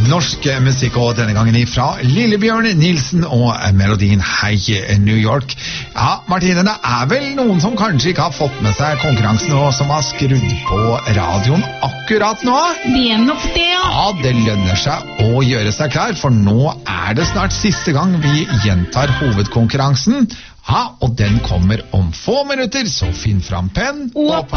norsk musikk, og denne gangen fra Lillebjørn Nilsen og melodien Hei New York. Ja, Martine, det vel noen som kanskje ikke har fått med seg konkurransen, og som har skrudd på radioen akkurat nå. Det nok det, ja. Ja, det lønner seg å gjøre seg klar, for nå det snart siste gang vi gjentar hovedkonkurransen. Ja, og den kommer om få minutter, så finn fram penn og